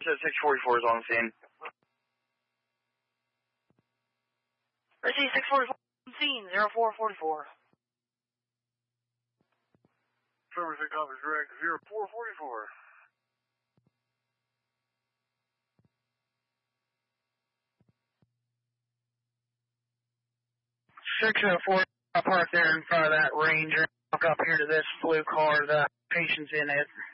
So 644 is on the scene. Receive 644 on the scene, 0444. Affirmative copies direct 0444. I parked there in front of that Ranger. Walk up here to this blue car, the patient's in it.